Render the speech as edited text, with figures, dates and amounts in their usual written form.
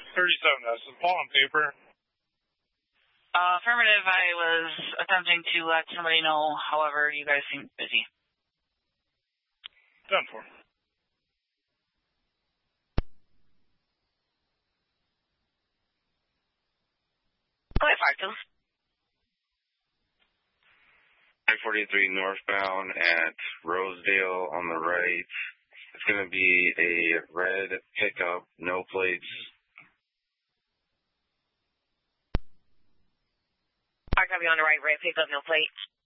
37, that's the Paul on paper. Affirmative, I was attempting to let somebody know, however, you guys seem busy. Done for. Go ahead, Farkles. 943 northbound at Rosedale on the right. It's going to be a red pickup, no plates. I copy on the right, red pickup, no plates.